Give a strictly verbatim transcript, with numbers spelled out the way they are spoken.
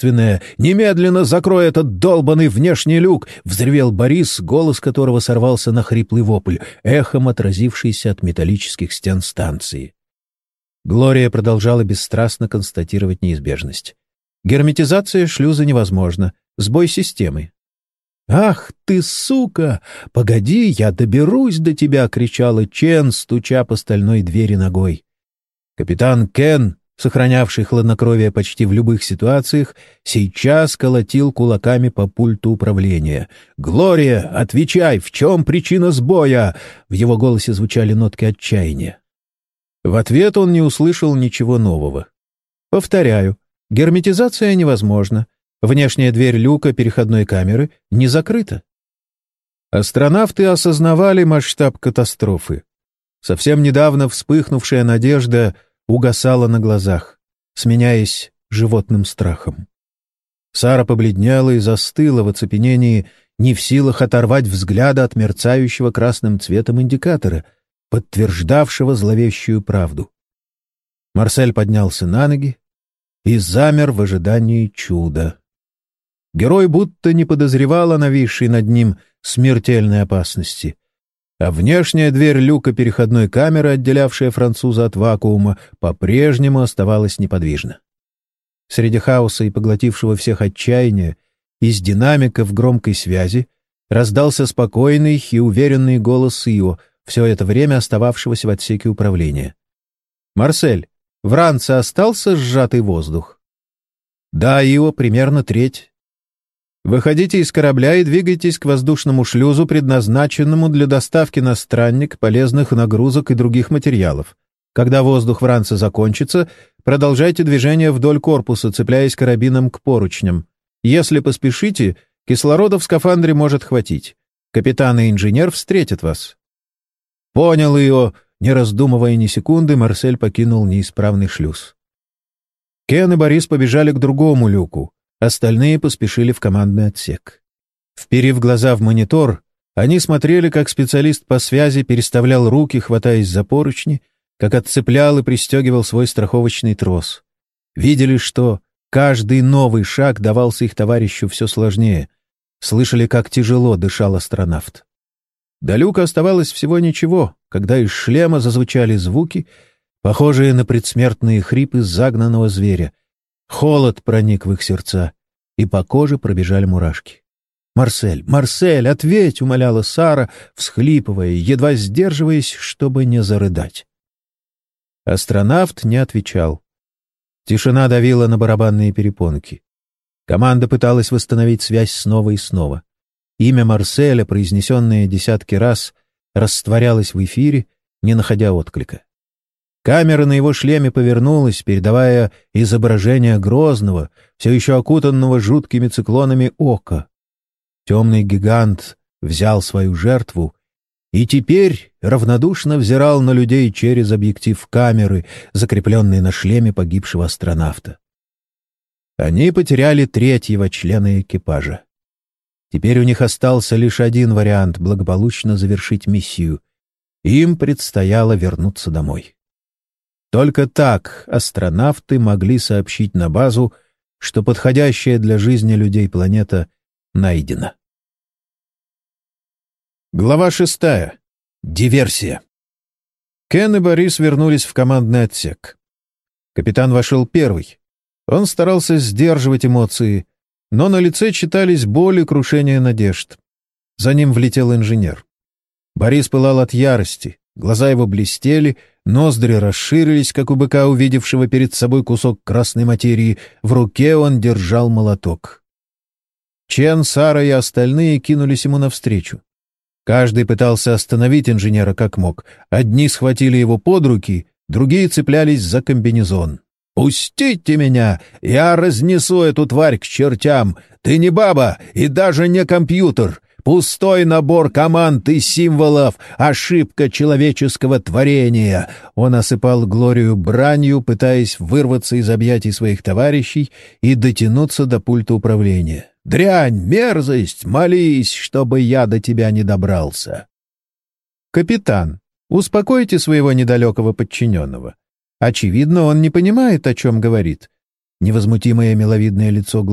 ответственное! Немедленно закрой этот долбанный внешний люк!» — взревел Борис, голос которого сорвался на хриплый вопль, эхом отразившийся от металлических стен станции. Глория продолжала бесстрастно констатировать неизбежность. «Герметизация шлюза невозможна. Сбой системы». «Ах ты, сука! Погоди, я доберусь до тебя!» — кричала Чен, стуча по стальной двери ногой. Капитан Кен, сохранявший хладнокровие почти в любых ситуациях, сейчас колотил кулаками по пульту управления. «Глория, отвечай, в чем причина сбоя?» В его голосе звучали нотки отчаяния. В ответ он не услышал ничего нового. «Повторяю, герметизация невозможна. Внешняя дверь люка переходной камеры не закрыта». Астронавты осознавали масштаб катастрофы. Совсем недавно вспыхнувшая надежда угасала на глазах, сменяясь животным страхом. Сара побледнела и застыла в оцепенении, не в силах оторвать взгляда от мерцающего красным цветом индикатора, подтверждавшего зловещую правду. Марсель поднялся на ноги и замер в ожидании чуда. Герой будто не подозревал о нависшей над ним смертельной опасности, а внешняя дверь люка переходной камеры, отделявшая француза от вакуума, по-прежнему оставалась неподвижна. Среди хаоса и поглотившего всех отчаяния из динамиков громкой связи раздался спокойный и уверенный голос Ио, все это время остававшегося в отсеке управления. «Марсель, в ранце остался сжатый воздух?» «Да, Ио, примерно треть». «Выходите из корабля и двигайтесь к воздушному шлюзу, предназначенному для доставки на странник полезных нагрузок и других материалов. Когда воздух в ранце закончится, продолжайте движение вдоль корпуса, цепляясь карабином к поручням. Если поспешите, кислорода в скафандре может хватить. Капитан и инженер встретят вас». «Понял ее!» Не раздумывая ни секунды, Марсель покинул неисправный шлюз. Кен и Борис побежали к другому люку. Остальные поспешили в командный отсек. Вперев глаза в монитор, они смотрели, как специалист по связи переставлял руки, хватаясь за поручни, как отцеплял и пристегивал свой страховочный трос. Видели, что каждый новый шаг давался их товарищу все сложнее. Слышали, как тяжело дышал астронавт. До люка оставалось всего ничего, когда из шлема зазвучали звуки, похожие на предсмертные хрипы загнанного зверя. Холод проник в их сердца, и по коже пробежали мурашки. «Марсель, Марсель, ответь!» — умоляла Сара, всхлипывая, едва сдерживаясь, чтобы не зарыдать. Астронавт не отвечал. Тишина давила на барабанные перепонки. Команда пыталась восстановить связь снова и снова. Имя Марселя, произнесенное десятки раз, растворялось в эфире, не находя отклика. Камера на его шлеме повернулась, передавая изображение грозного, все еще окутанного жуткими циклонами ока. Темный гигант взял свою жертву и теперь равнодушно взирал на людей через объектив камеры, закрепленный на шлеме погибшего астронавта. Они потеряли третьего члена экипажа. Теперь у них остался лишь один вариант — благополучно завершить миссию. Им предстояло вернуться домой. Только так астронавты могли сообщить на базу, что подходящая для жизни людей планета найдена. Глава шестая. Диверсия. Кен и Борис вернулись в командный отсек. Капитан вошел первый. Он старался сдерживать эмоции, но на лице читались боль и крушение надежд. За ним влетел инженер. Борис пылал от ярости, глаза его блестели, ноздри расширились, как у быка, увидевшего перед собой кусок красной материи. В руке он держал молоток. Чен, Сара и остальные кинулись ему навстречу. Каждый пытался остановить инженера как мог. Одни схватили его под руки, другие цеплялись за комбинезон. «Пустите меня! Я разнесу эту тварь к чертям! Ты не баба и даже не компьютер! Пустой набор команд и символов! Ошибка человеческого творения!» Он осыпал Глорию бранью, пытаясь вырваться из объятий своих товарищей и дотянуться до пульта управления. «Дрянь, мерзость! Молись, чтобы я до тебя не добрался!» «Капитан, успокойте своего недалекого подчиненного. Очевидно, он не понимает, о чем говорит». Невозмутимое миловидное лицо